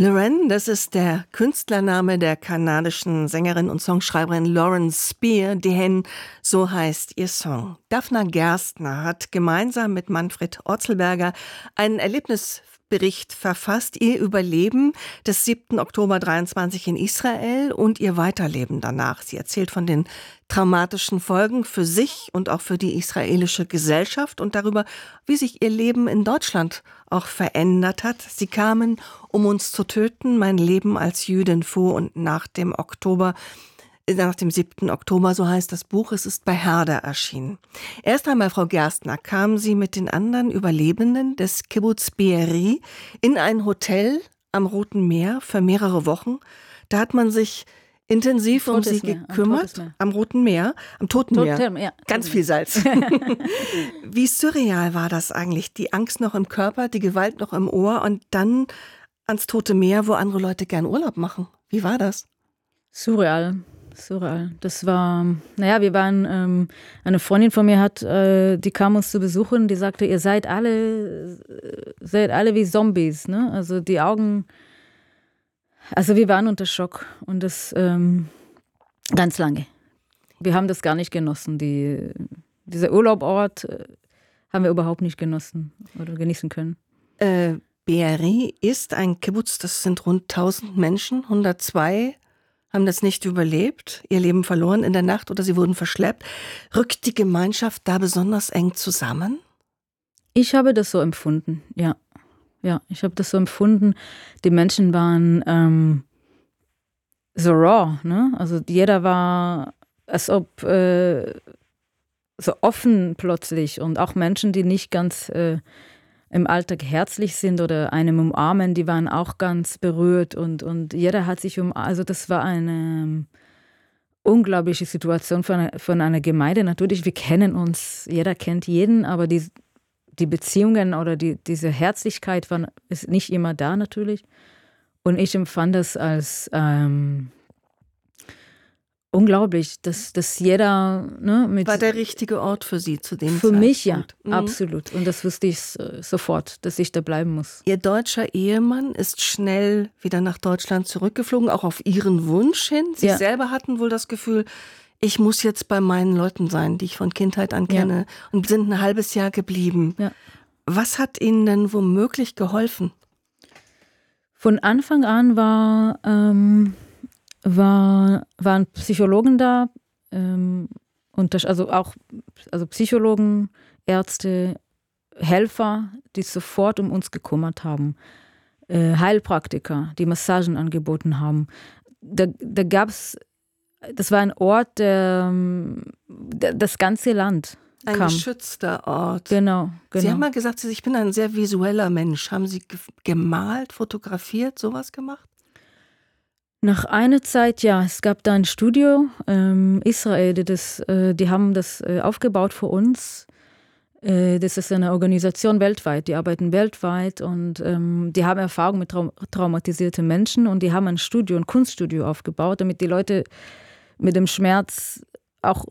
Lorraine, das ist der Künstlername der kanadischen Sängerin und Songschreiberin Lauren Spear, die so heißt ihr Song. Daphna Gerstner hat gemeinsam mit Manfred Orzelberger einen Erlebnisbericht verfasst, ihr Überleben des 7. Oktober 23 in Israel und ihr Weiterleben danach. Sie erzählt von den traumatischen Folgen für sich und auch für die israelische Gesellschaft und darüber, wie sich ihr Leben in Deutschland auch verändert hat. Sie kamen, um uns zu töten, mein Leben als Jüdin vor und nach dem 7. Oktober, so heißt das Buch. Es ist bei Herder erschienen. Erst einmal, Frau Gerstner, kam sie mit den anderen Überlebenden des Kibbutz Be'eri in ein Hotel am Roten Meer für mehrere Wochen. Da hat man sich intensiv um sie gekümmert. Am Roten Meer, am Toten Meer. Ja. Ganz viel Salz. Wie surreal war das eigentlich? Die Angst noch im Körper, die Gewalt noch im Ohr und dann ans Tote Meer, wo andere Leute gern Urlaub machen. Wie war das? Surreal. Das war, wir waren, eine Freundin von mir die kam uns zu besuchen, die sagte, ihr seid alle wie Zombies, ne? Also die Augen, also wir waren unter Schock und das ganz lange. Wir haben das gar nicht genossen. Dieser Urlaubort haben wir überhaupt nicht genossen oder genießen können. Be'eri ist ein Kibbutz, das sind rund 1000 Menschen, 102 haben das nicht überlebt, ihr Leben verloren in der Nacht oder sie wurden verschleppt. Rückt die Gemeinschaft da besonders eng zusammen? Ich habe das so empfunden, ja. Ja, ich habe das so empfunden. Die Menschen waren so raw, ne? Also jeder war, als ob so offen plötzlich und auch Menschen, die nicht ganz im Alltag herzlich sind oder einem umarmen, die waren auch ganz berührt und jeder hat sich also das war eine unglaubliche Situation von einer Gemeinde. Natürlich, wir kennen uns, jeder kennt jeden, aber die Beziehungen oder diese Herzlichkeit ist nicht immer da natürlich. Und ich empfand das als unglaublich, dass jeder war der richtige Ort für Sie zu dem Für Zeitpunkt? mich ja, absolut. Und das wusste ich sofort, dass ich da bleiben muss. Ihr deutscher Ehemann ist schnell wieder nach Deutschland zurückgeflogen, auch auf Ihren Wunsch hin. Sie selber hatten wohl das Gefühl, ich muss jetzt bei meinen Leuten sein, die ich von Kindheit an kenne, und sind ein halbes Jahr geblieben. Ja. Was hat Ihnen denn womöglich geholfen? Von Anfang an waren Psychologen da, also Psychologen, Ärzte, Helfer, die sofort um uns gekümmert haben. Heilpraktiker, die Massagen angeboten haben. Das war ein Ort, das ganze Land kam. Ein geschützter Ort. Genau. Sie haben mal gesagt, ich bin ein sehr visueller Mensch. Haben Sie gemalt, fotografiert, sowas gemacht? Nach einer Zeit, ja. Es gab da ein Studio, Israel, die haben das aufgebaut für uns. Das ist eine Organisation weltweit, die arbeiten weltweit und die haben Erfahrung mit traumatisierten Menschen und die haben ein Kunststudio aufgebaut, damit die Leute mit dem Schmerz auch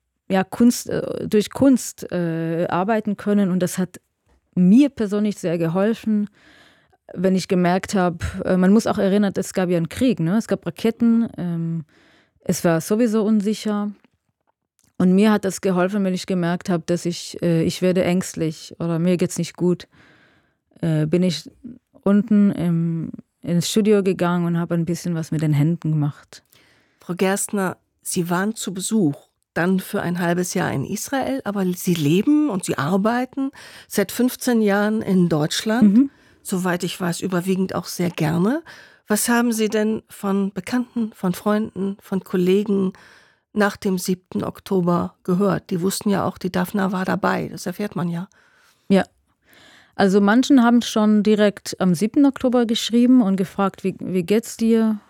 durch Kunst arbeiten können. Und das hat mir persönlich sehr geholfen, wenn ich gemerkt habe, man muss auch erinnern, es gab ja einen Krieg, ne? Es gab Raketen, es war sowieso unsicher. Und mir hat das geholfen, wenn ich gemerkt habe, dass ich werde ängstlich oder mir geht's nicht gut. Bin ich unten ins Studio gegangen und habe ein bisschen was mit den Händen gemacht. Frau Gerstner, Sie waren zu Besuch, dann für ein halbes Jahr in Israel, aber Sie leben und Sie arbeiten seit 15 Jahren in Deutschland. Soweit ich weiß, überwiegend auch sehr gerne. Was haben Sie denn von Bekannten, von Freunden, von Kollegen nach dem 7. Oktober gehört? Die wussten ja auch, die Daphna war dabei, das erfährt man ja. Ja, also manchen haben schon direkt am 7. Oktober geschrieben und gefragt, wie geht's dir?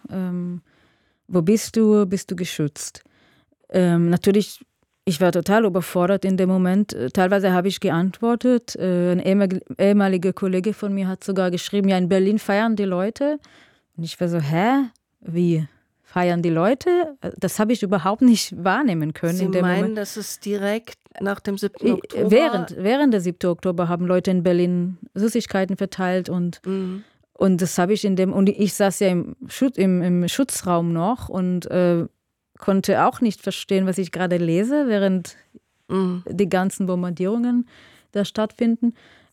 Wo bist du? Bist du geschützt? Natürlich, ich war total überfordert in dem Moment. Teilweise habe ich geantwortet. Ein ehemaliger Kollege von mir hat sogar geschrieben, ja, in Berlin feiern die Leute. Und ich war so, wie feiern die Leute? Das habe ich überhaupt nicht wahrnehmen können. Sie in dem meinen, Moment. dass es direkt nach dem 7. Oktober... Während der 7. Oktober haben Leute in Berlin Süßigkeiten verteilt und Und das habe ich und ich saß ja im Schutzraum noch und konnte auch nicht verstehen, was ich gerade lese, während die ganzen Bombardierungen da stattfinden.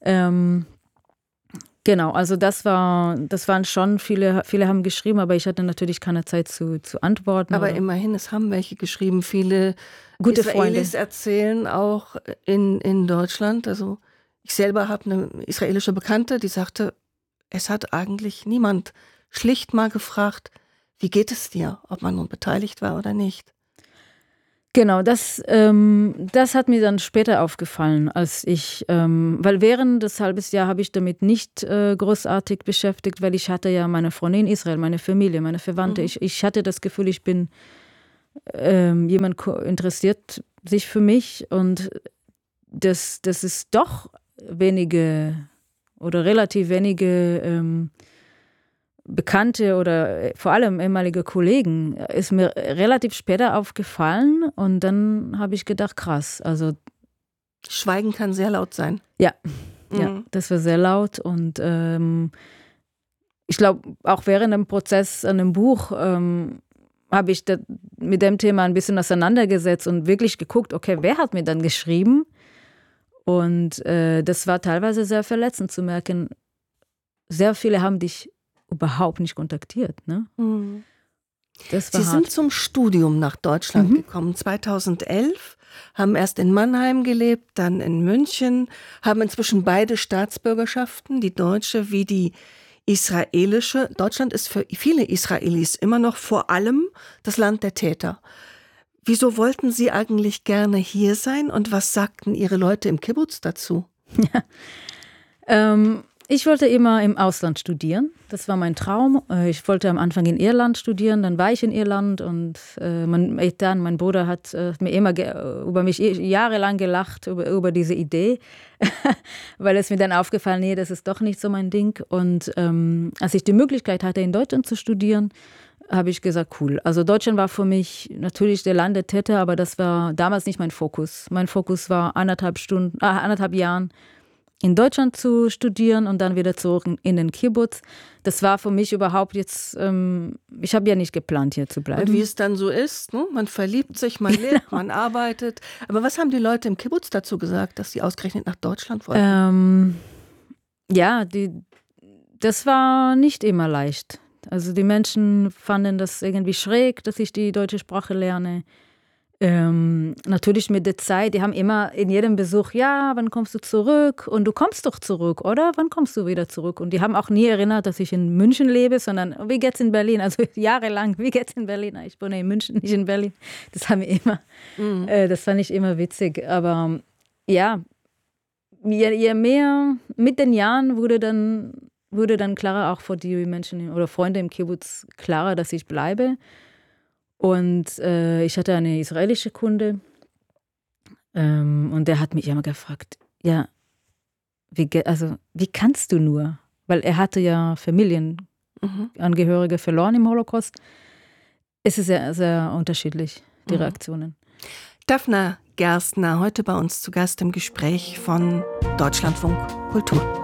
Genau, also das waren schon viele haben geschrieben, aber ich hatte natürlich keine Zeit zu antworten. Aber immerhin, es haben welche geschrieben, viele gute Israelis Freunde erzählen auch in Deutschland. Also ich selber habe eine israelische Bekannte, die sagte, es hat eigentlich niemand schlicht mal gefragt, wie geht es dir, ob man nun beteiligt war oder nicht. Genau, das hat mir dann später aufgefallen, weil während des halbes Jahr habe ich damit nicht großartig beschäftigt, weil ich hatte ja meine Freunde in Israel, meine Familie, meine Verwandte. Ich hatte das Gefühl, ich bin jemand interessiert sich für mich und das ist doch wenige oder relativ wenige Bekannte oder vor allem ehemalige Kollegen ist mir relativ später aufgefallen und dann habe ich gedacht, krass, also Schweigen kann sehr laut sein. Ja, das war sehr laut und ich glaube, auch während dem Prozess an dem Buch habe ich mit dem Thema ein bisschen auseinandergesetzt und wirklich geguckt, okay, wer hat mir dann geschrieben? Und das war teilweise sehr verletzend zu merken, sehr viele haben dich überhaupt nicht kontaktiert. Ne? Das war Sie hart. sind zum Studium nach Deutschland gekommen, 2011, haben erst in Mannheim gelebt, dann in München, haben inzwischen beide Staatsbürgerschaften, die deutsche wie die israelische. Deutschland ist für viele Israelis immer noch vor allem das Land der Täter. Wieso wollten Sie eigentlich gerne hier sein und was sagten Ihre Leute im Kibbutz dazu? Ich wollte immer im Ausland studieren. Das war mein Traum. Ich wollte am Anfang in Irland studieren, dann war ich in Irland und mein Bruder hat mir immer über mich jahrelang gelacht, über diese Idee, weil es mir dann aufgefallen, nee, das ist doch nicht so mein Ding. Und als ich die Möglichkeit hatte, in Deutschland zu studieren, habe ich gesagt, cool. Also Deutschland war für mich natürlich der Land der Täter, aber das war damals nicht mein Fokus. Mein Fokus war 1,5 Jahren in Deutschland zu studieren und dann wieder zurück in den Kibbutz. Das war für mich überhaupt jetzt, ich habe ja nicht geplant, hier zu bleiben. Und wie es dann so ist, ne? Man verliebt sich, man lebt, man arbeitet. Aber was haben die Leute im Kibbutz dazu gesagt, dass sie ausgerechnet nach Deutschland wollten? Das war nicht immer leicht. Also die Menschen fanden das irgendwie schräg, dass ich die deutsche Sprache lerne. Natürlich mit der Zeit, die haben immer in jedem Besuch, ja, wann kommst du zurück? Und du kommst doch zurück, oder? Wann kommst du wieder zurück? Und die haben auch nie erinnert, dass ich in München lebe, sondern wie geht's in Berlin? Also jahrelang, wie geht's in Berlin? Ich wohne in München, nicht in Berlin. Das haben wir immer, das fand ich immer witzig. Aber ja, je mehr mit den Jahren wurde dann klarer, auch für die Menschen oder Freunde im Kibbutz klarer, dass ich bleibe. Und ich hatte eine israelische Kunde und der hat mich immer gefragt, ja, wie kannst du nur? Weil er hatte ja Familienangehörige verloren im Holocaust. Es ist sehr, sehr unterschiedlich, die Reaktionen. Dafna Gerstner, heute bei uns zu Gast im Gespräch von Deutschlandfunk Kultur.